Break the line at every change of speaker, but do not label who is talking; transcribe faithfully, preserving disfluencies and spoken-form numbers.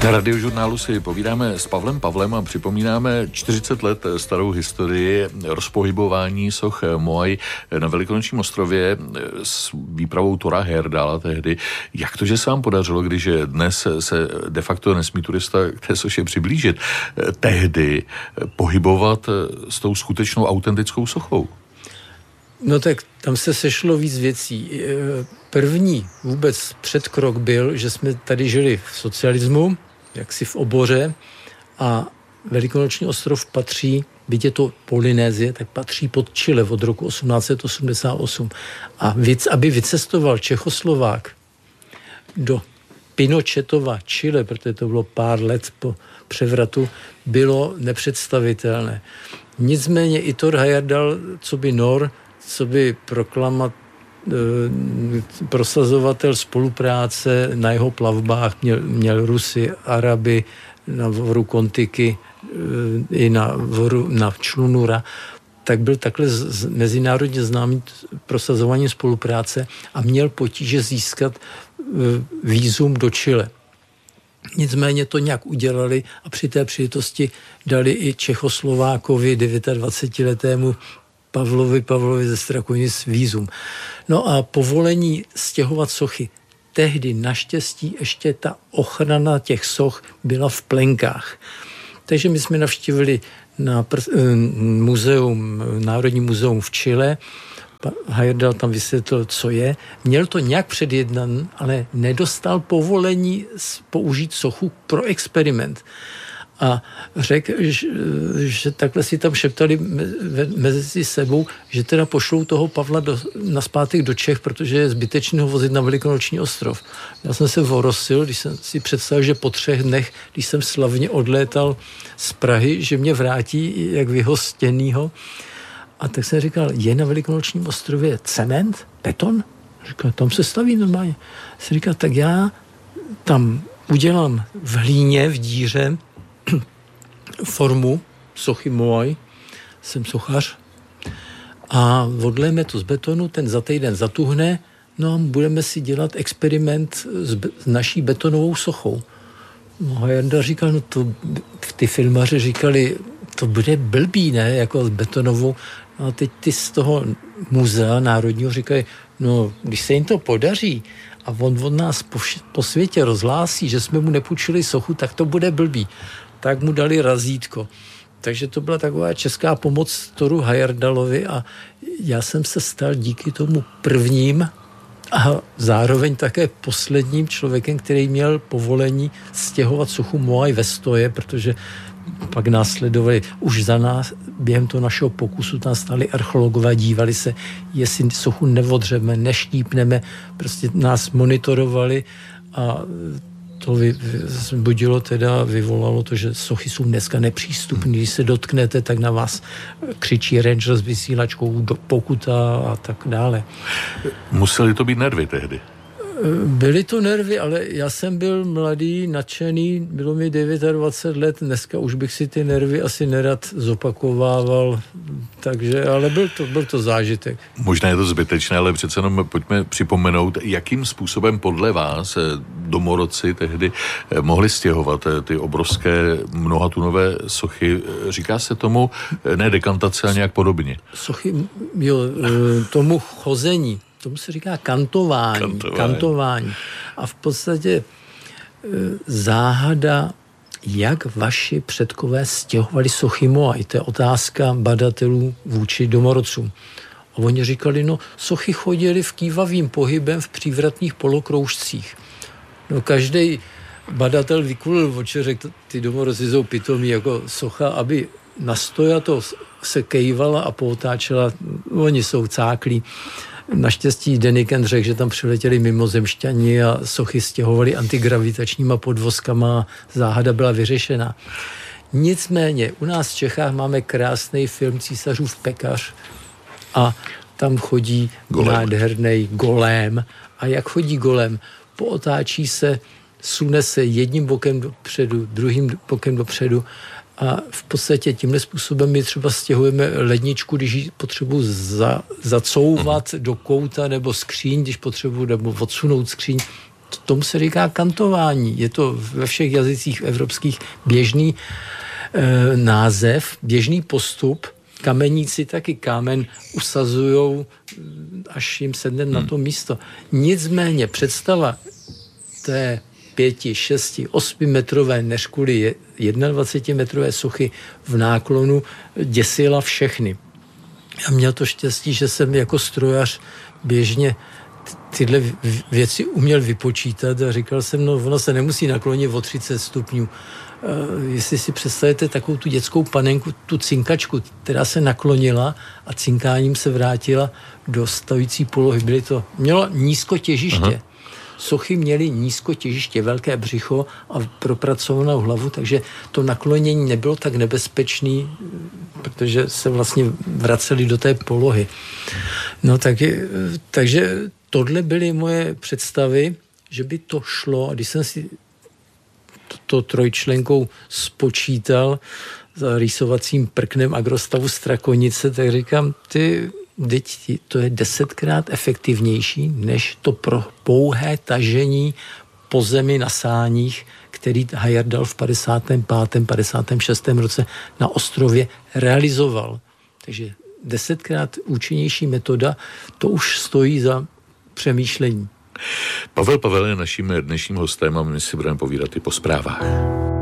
Na Radiožurnálu si povídáme s Pavlem Pavlem a připomínáme čtyřicet let starou historii rozpohybování soch Moai na Velikonočním ostrově s výpravou Thora Heyerdahla tehdy. Jak to, že se vám podařilo, když dnes se de facto nesmí turista k té soše přiblížit, tehdy pohybovat s tou skutečnou autentickou sochou?
No tak tam se sešlo víc věcí. První vůbec předkrok byl, že jsme tady žili v socialismu, jaksi v oboře, a Velikonoční ostrov patří, byť je to Polynézie, tak patří pod Chile od roku osmnáct set osmdesát osm. A víc, aby vycestoval Čechoslovák do Pinochetova Chile, protože to bylo pár let po převratu, bylo nepředstavitelné. Nicméně i Thor Heyerdahl, co by Nor, co by proklamat, prosazovatel spolupráce na jeho plavbách, měl, měl Rusy, Araby na voru Kontiky i na voru na Člunura, tak byl takhle z, mezinárodně známý prosazováním spolupráce a měl potíže získat vízum do Chile. Nicméně to nějak udělali a při té příležitosti dali i Čechoslovákovi dvacetidevítiletému Pavlovi Pavlovi ze Strakonic vízum. No a povolení stěhovat sochy. Tehdy naštěstí ještě ta ochrana těch soch byla v plenkách. Takže my jsme navštívili na pr- muzeum, Národní muzeum v Chile. Heyerdahl tam vysvětlil, co je. Měl to nějak předjednan, ale nedostal povolení použít sochu pro experiment. A řekl, že, že takhle si tam šeptali mezi sebou, že teda pošlou toho Pavla do, naspátek do Čech, protože je zbytečný ho vozit na Velikonoční ostrov. Já jsem se vorosil, když jsem si představil, že po třech dnech, když jsem slavně odlétal z Prahy, že mě vrátí jak vyhostěnýho. A tak jsem říkal, je na Velikonočním ostrově cement, beton? Říkal, tam se staví normálně. Jsem říkal, tak já tam udělám v hlíně, v díře, formu sochy Moai, jsem sochař, a odlejeme to z betonu, ten za týden zatuhne, no a budeme si dělat experiment s, be- s naší betonovou sochou. No a Heyerdahl říkal, no to, ty filmaři říkali, to bude blbý, ne, jako s betonovou. No a teď ty z toho muzea národního říkají, no když se jim to podaří a on od nás po, po světě rozhlásí, že jsme mu nepůjčili sochu, tak to bude blbý. Tak mu dali razítko. Takže to byla taková česká pomoc Thoru Heyerdahlovi a já jsem se stal díky tomu prvním a zároveň také posledním člověkem, který měl povolení stěhovat sochu Moai ve stoje, protože pak následovali už za nás, během toho našeho pokusu tam stáli archeologové, dívali se, jestli sochu neodřeme, neštípneme, prostě nás monitorovali a to vy, budilo teda, vyvolalo to, že sochy jsou dneska nepřístupné. Když se dotknete, tak na vás křičí ranger s vysílačkou, do pokuta a tak dále.
Museli to být nervy tehdy?
Byly to nervy, ale já jsem byl mladý, nadšený, bylo mi dvacet devět let, dneska už bych si ty nervy asi nerad zopakovával, takže, ale byl to, byl to zážitek.
Možná je to zbytečné, ale přece jenom pojďme připomenout, jakým způsobem podle vás domorodci tehdy mohli stěhovat ty obrovské mnohatunové sochy. Říká se tomu ne dekantace, a nějak podobně.
Sochy, jo, tomu chození. Tomu se říká kantování, kantování. kantování. A v podstatě e, záhada, jak vaši předkové stěhovali sochy Moai. To je otázka badatelů vůči domorodcům. A oni říkali, no, sochy chodili v kývavým pohybem v přívratných polokroužcích. No, každý badatel vykulil oči, řekl, ty domorodci jsou pitomí jako socha, aby nastojato se kejvala a pootáčela. Oni jsou cáklí. Naštěstí Deniken řekl, že tam přiletěli mimozemšťani a sochy stěhovali antigravitačníma podvozkama, záhada byla vyřešena. Nicméně u nás v Čechách máme krásný film Císařův pekař a tam chodí nádherný golém. A jak chodí golém? Pootáčí se, sune se jedním bokem dopředu, druhým bokem dopředu. A v podstatě tímhle způsobem my třeba stěhujeme ledničku, když ji potřebuji za, zacouvat mm. do kouta nebo skříň, když potřebuji nebo odsunout skříň. tomu se říká kantování. Je to ve všech jazycích evropských běžný e, název, běžný postup. Kameníci taky kámen usazujou, až jim sedne hmm. na to místo. Nicméně představa té pěti, šesti, osmi metrové neřkuli jednadvacetimetrové sochy v náklonu děsila všechny. Já měl to štěstí, že jsem jako strojař běžně tyhle věci uměl vypočítat a říkal jsem, no ono se nemusí naklonit o třicet stupňů. Jestli si představíte takovou tu dětskou panenku, tu cinkačku, která se naklonila a cinkáním se vrátila do stavící polohy. Byly to, mělo nízko těžiště. Aha. Sochy měly nízko těžiště, velké břicho a propracovanou hlavu, takže to naklonění nebylo tak nebezpečný, protože se vlastně vraceli do té polohy. No tak, takže tohle byly moje představy, že by to šlo, a když jsem si to, to trojčlenkou spočítal za rýsovacím prknem Agrostavu Strakonice, tak říkám, ty Teď to je desetkrát efektivnější, než to pro pouhé tažení po zemi na sáních, který Heyerdahl v padesátém pátém padesátém šestém roce na ostrově realizoval. Takže desetkrát účinnější metoda, to už stojí za přemýšlení.
Pavel Pavel je naším dnešním hostem a my si budeme povídat i po zprávách.